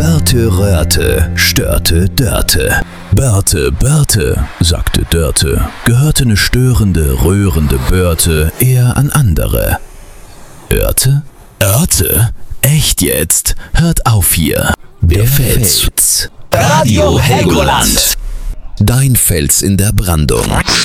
Börte röhrte, störte Dörte. Börte, sagte Dörte, gehörte ne störende, rührende Börte eher an andere. Örte? Echt jetzt? Hört auf hier. Der Fels. Radio Helgoland. Dein Fels in der Brandung.